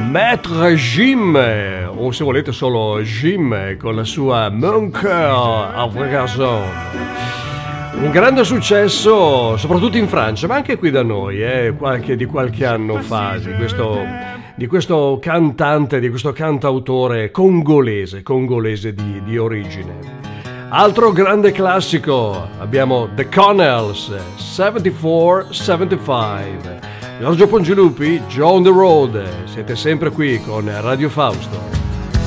Maître Jim, o se volete solo Jim, con la sua Mon Cœur à Garçon. Un grande successo soprattutto in Francia, ma anche qui da noi, di qualche anno fa, di questo cantante, di questo cantautore congolese di origine. Altro grande classico, abbiamo The Connells, 74-75. Giorgio Pongilupi, Joe on the Road, siete sempre qui con Radio Fausto.